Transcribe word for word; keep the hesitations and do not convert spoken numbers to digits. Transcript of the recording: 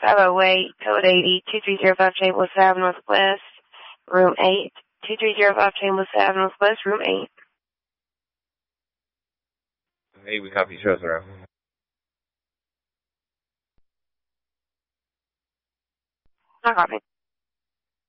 five oh eight, code eighty, two three zero five Chamberlain Ave Northwest, room eight. two three zero five Chamberlain Ave Northwest, room eight. Hey, we copy shows around. I copy.